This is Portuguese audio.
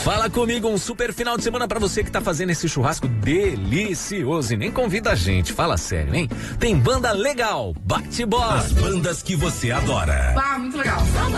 Fala comigo, um super final de semana pra você que tá fazendo esse churrasco delicioso e nem convida a gente, fala sério, hein? Tem banda legal, bate bola. As bandas que você adora. Ah, muito legal.